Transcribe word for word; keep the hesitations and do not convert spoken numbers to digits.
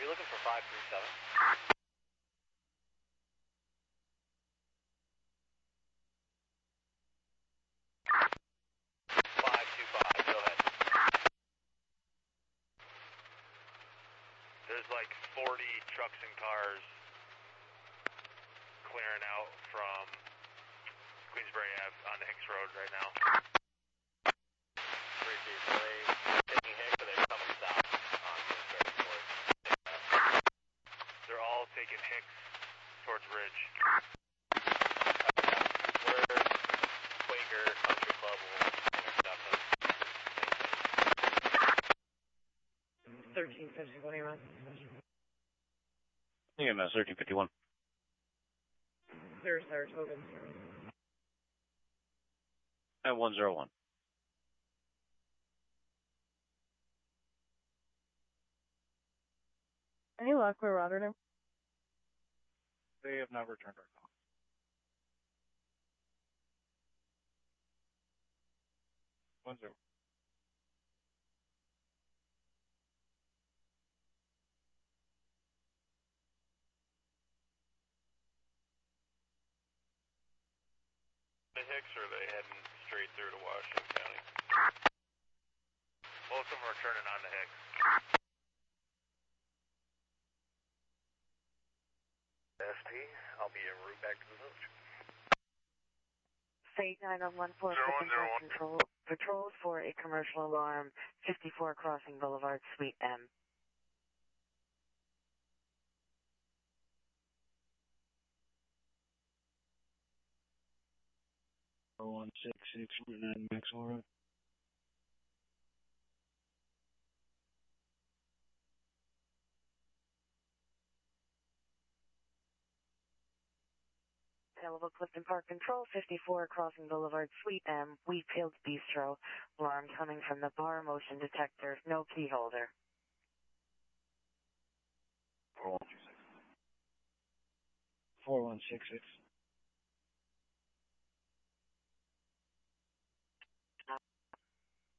you looking for five three seven? five two five, go ahead. There's like forty trucks and cars clearing out from Queensbury Avenue on the Hicks Road right now. three three three, taking Hicks, or they're coming south on Queensbury towards Hicks. They're all taking Hicks towards Ridge. We're Quaker Country Club will intercept us. thirteen fifty-one, you E M S thirteen fifty-one. There's Saratoga. At one zero one. Any luck with Rotterdam? They have not returned our call. One zero. The Hicks, or are they heading straight through to Washington County? Most of them are turning on the Hicks. S T, I'll be en route back to the village. Fate nine one four, control, patrols for a commercial alarm, fifty-four Crossing Boulevard, Suite M. one six six nine Maxwell Road. Available Clifton Park Control, fifty-four Crossing Boulevard, Suite M, Wheatfields Bistro. Alarm coming from the bar motion detector, no key holder. four one six six. four one six six.